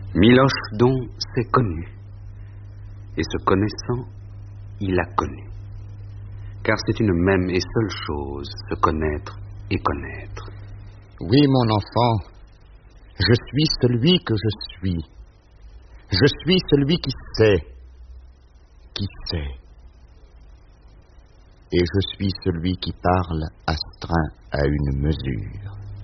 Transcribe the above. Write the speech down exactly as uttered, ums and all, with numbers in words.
Miloche donc s'est connu, et se connaissant, il a connu. Car c'est une même et seule chose, se connaître et connaître. Oui, mon enfant, je suis celui que je suis. Je suis celui qui sait, qui sait. Et je suis celui qui parle astreint à une mesure.